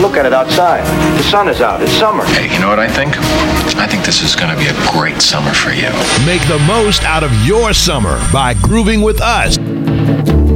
Look at it outside. The sun is out. It's summer. Hey, you know what I think? I think this is going to be a great summer for you. Make the most out of your summer by grooving with us.